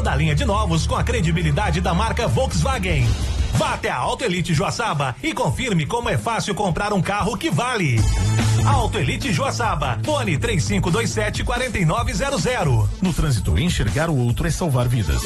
Toda a linha de novos com a credibilidade da marca Volkswagen. Vá até a Auto Elite Joaçaba e confirme como é fácil comprar um carro que vale. Auto Elite Joaçaba, fone 3527-4900. No trânsito, enxergar o outro é salvar vidas.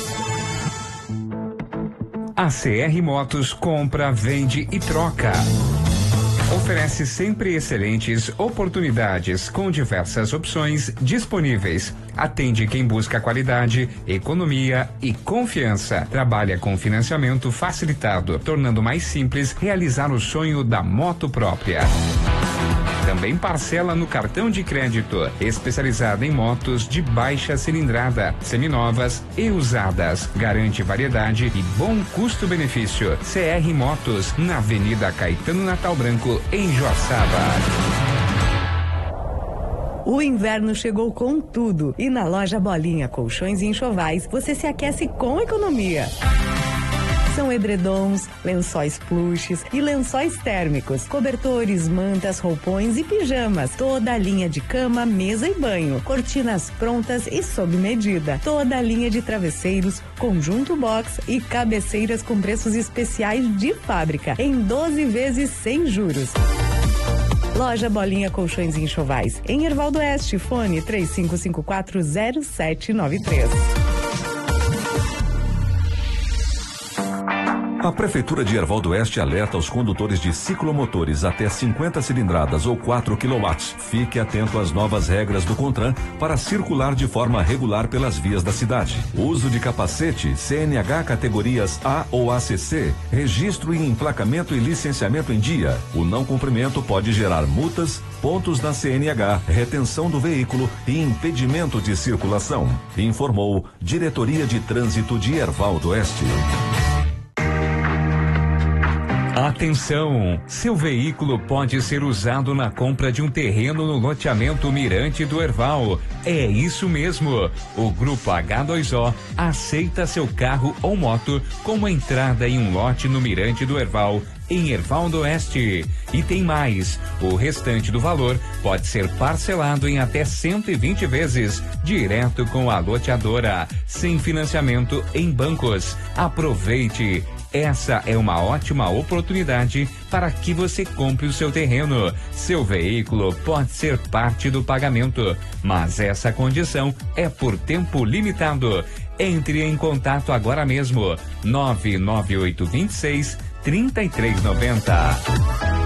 A CR Motos compra, vende e troca. Oferece sempre excelentes oportunidades com diversas opções disponíveis. Atende quem busca qualidade, economia e confiança. Trabalha com financiamento facilitado, tornando mais simples realizar o sonho da moto própria. Também parcela no cartão de crédito, especializada em motos de baixa cilindrada, seminovas e usadas. Garante variedade e bom custo-benefício. CR Motos, na Avenida Caetano Natal Branco, em Joaçaba. O inverno chegou com tudo e na loja Bolinha Colchões e Enxovais você se aquece com economia. São edredons, lençóis pluches e lençóis térmicos, cobertores, mantas, roupões e pijamas. Toda a linha de cama, mesa e banho, cortinas prontas e sob medida. Toda a linha de travesseiros, conjunto box e cabeceiras com preços especiais de fábrica, em 12 vezes sem juros. Loja Bolinha Colchões e Enxovais, em Hervaldo Oeste, fone 35540793. A Prefeitura de Hervaldo Oeste alerta os condutores de ciclomotores até 50 cilindradas ou 4 kW. Fique atento às novas regras do CONTRAN para circular de forma regular pelas vias da cidade. Uso de capacete, CNH categorias A ou ACC, registro e emplacamento e licenciamento em dia. O não cumprimento pode gerar multas, pontos na CNH, retenção do veículo e impedimento de circulação. Informou Diretoria de Trânsito de Hervaldo Oeste. Atenção! Seu veículo pode ser usado na compra de um terreno no loteamento Mirante do Herval. É isso mesmo! O Grupo H2O aceita seu carro ou moto como entrada em um lote no Mirante do Herval, em Hervaldo Oeste. E tem mais, o restante do valor pode ser parcelado em até 120 vezes, direto com a loteadora, sem financiamento em bancos. Aproveite! Essa é uma ótima oportunidade para que você compre o seu terreno. Seu veículo pode ser parte do pagamento, mas essa condição é por tempo limitado. Entre em contato agora mesmo. 99826-3390.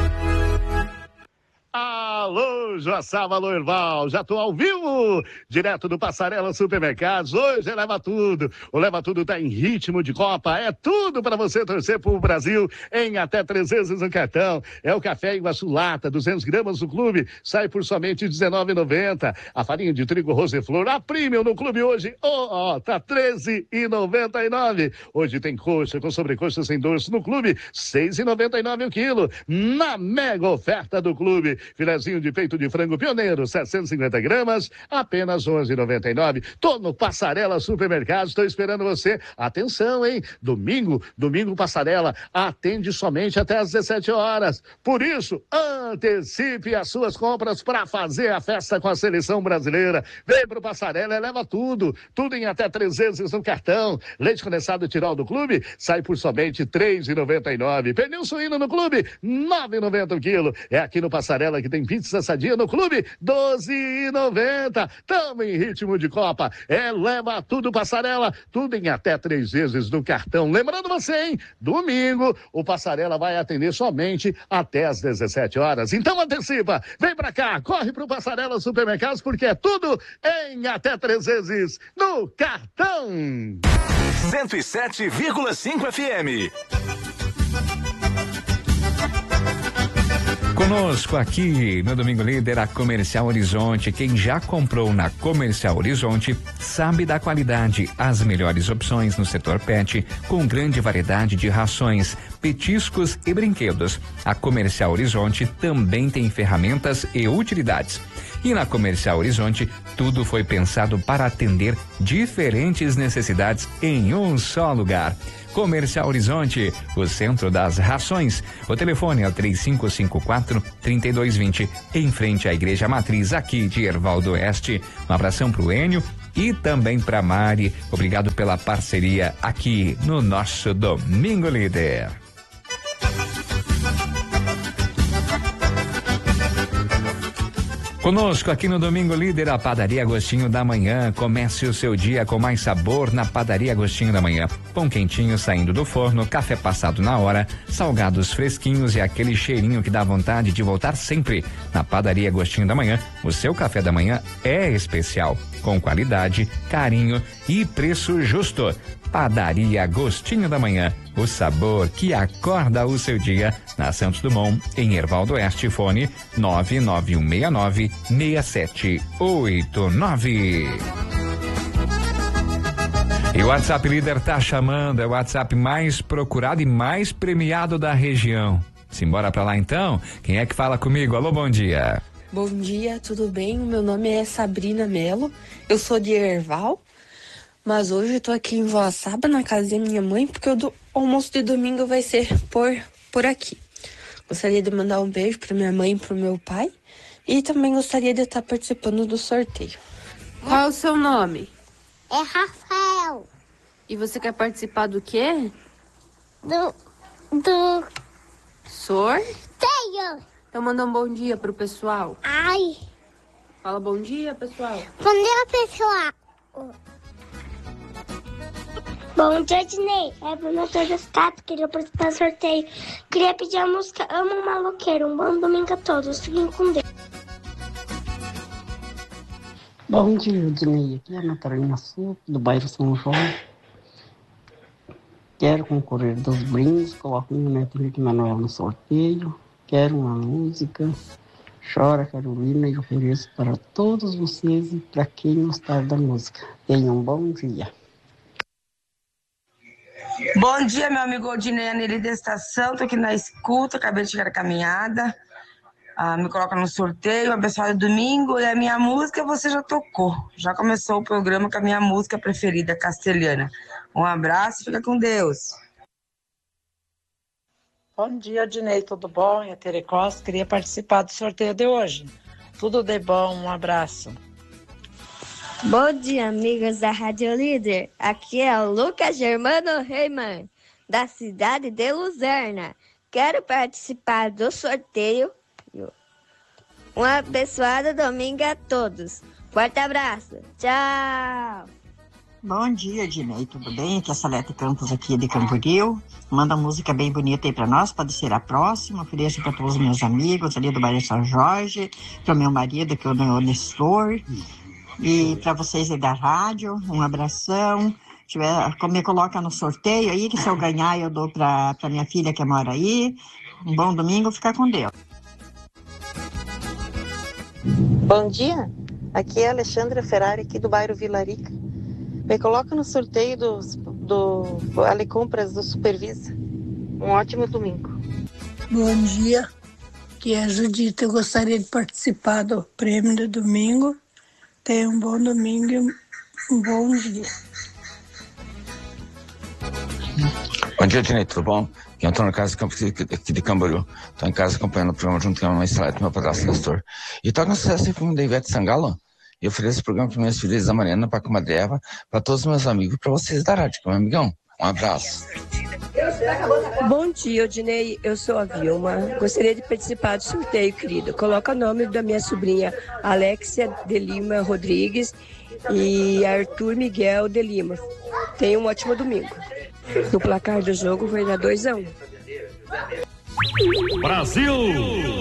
Alô, Joaçaba, alô, Herval, já tô ao vivo, direto do Passarela Supermercados. Hoje é Leva Tudo. O Leva Tudo tá em ritmo de Copa, é tudo para você torcer pro Brasil em até 3 vezes no cartão. É o café Iguaçu Lata, 200 gramas do clube, sai por somente R$19,90. A farinha de trigo Roseflor, a Premium no clube hoje, tá R$13,99. Hoje tem coxa com sobrecoxa sem dorso no clube, R$6,99 o quilo. Na mega oferta do clube, filezinho de peito de frango Pioneiro, 750 gramas, apenas R$11,99. Tô no Passarela Supermercados, tô esperando você. Atenção, hein? Domingo Passarela atende somente até às 17 horas. Por isso, antecipe as suas compras para fazer a festa com a seleção brasileira. Vem pro Passarela e leva tudo em até 3 vezes no cartão. Leite condensado Tirol do clube sai por somente R$3,99. Pernil suíno no clube, R$9,90 o quilo. É aqui no Passarela que tem pizza sadia no clube, R$12,90. Tamo em ritmo de Copa. Leva tudo Passarela, tudo em até 3 vezes no cartão. Lembrando você, hein? Domingo, o Passarela vai atender somente até às 17 horas. Então antecipa, vem pra cá, corre pro Passarela Supermercados, porque é tudo em até 3 vezes no cartão. 107,5 FM. Conosco aqui no Domingo Líder, a Comercial Horizonte. Quem já comprou na Comercial Horizonte sabe da qualidade. As melhores opções no setor pet, com grande variedade de rações, petiscos e brinquedos. A Comercial Horizonte também tem ferramentas e utilidades. E na Comercial Horizonte, tudo foi pensado para atender diferentes necessidades em um só lugar. Comercial Horizonte, o centro das rações. O telefone é o 3554-3220, em frente à Igreja Matriz, aqui de Hervaldo Oeste. Um abração pro Enio e também para Mari. Obrigado pela parceria aqui no nosso Domingo Líder. Conosco aqui no Domingo Líder, a Padaria Agostinho da Manhã. Comece o seu dia com mais sabor na Padaria Agostinho da Manhã. Pão quentinho saindo do forno, café passado na hora, salgados fresquinhos e aquele cheirinho que dá vontade de voltar sempre. Na Padaria Agostinho da Manhã, o seu café da manhã é especial, com qualidade, carinho e preço justo. Padaria Agostinho da Manhã, o sabor que acorda o seu dia, na Santos Dumont, em Hervaldo Oeste, fone 99169-6789. E o WhatsApp Líder tá chamando, é o WhatsApp mais procurado e mais premiado da região. Simbora pra lá então? Quem é que fala comigo? Alô, bom dia. Bom dia, tudo bem? Meu nome é Sabrina Melo, eu sou de Herval. Mas hoje eu tô aqui em Joaçaba, na casa da minha mãe, porque o almoço de domingo vai ser por aqui. Gostaria de mandar um beijo pra minha mãe e pro meu pai. E também gostaria de estar participando do sorteio. Qual é o seu nome? É Rafael. E você quer participar do quê? Do sorteio. Então manda um bom dia pro pessoal. Ai. Fala bom dia, pessoal. Bom dia, pessoal. Bom dia, Dinei. É Bruna Torres Tato, queria participar do sorteio. Queria pedir a música Amo um Maloqueiro. Um bom domingo a todos. Fiquem com Deus. Bom dia, Dinei. Aqui é a Natalina Sul, do bairro São João. Quero concorrer dos brindes. Coloco meu neto Henrique Manuel no sorteio. Quero uma música. Chora, Carolina, e ofereço para todos vocês e para quem gostar da música. Tenham um bom dia. Bom dia, meu amigo Odinei Aneli da Estação. Tô aqui na escuta, acabei de chegar da caminhada. Me coloca no sorteio, abençoado domingo. E a minha música você já tocou. Já começou o programa com a minha música preferida, castelhana. Um abraço, fica com Deus. Bom dia, Odinei, tudo bom? É a Tere Costa, queria participar do sorteio de hoje. Tudo de bom, um abraço. Bom dia, amigos da Rádio Líder. Aqui é o Lucas Germano Reiman, da cidade de Luzerna. Quero participar do sorteio. Um abençoado domingo a todos. Forte abraço. Tchau. Bom dia, Dinei, tudo bem? Aqui é a Salete Campos, aqui de Camboriú. Manda música bem bonita aí pra nós, pode ser a próxima. Ofereço para todos os meus amigos ali do bairro São Jorge, para o meu marido, que é o Nestor, e para vocês aí da rádio, um abração. Me coloca no sorteio aí, que se eu ganhar eu dou para minha filha que mora aí. Um bom domingo, fica com Deus. Bom dia, aqui é a Alexandra Ferrari, aqui do bairro Vilarica. Me coloca no sorteio do Ale Compras do Supervisa. Um ótimo domingo. Bom dia, aqui é a Judita. Eu gostaria de participar do prêmio do domingo. Tenha um bom domingo e um bom dia. Bom dia, Dinei, tudo bom? Eu estou na casa aqui de Camboriú. Estou em casa acompanhando o programa junto com a minha mãe Celeste e meu padrasto Nestor. E toca no sucesso e filme da Ivete Sangalo. Eu ofereço esse programa para minhas filhas da Mariana, para a comadre Eva, para todos os meus amigos e para vocês da rádio, meu amigão. Um abraço. Bom dia, Odinei. Eu sou a Vilma. Gostaria de participar do sorteio, querido. Coloca o nome da minha sobrinha Alexia de Lima Rodrigues e Arthur Miguel de Lima. Tenha um ótimo domingo. No placar do jogo vai dar 2-1. Brasil!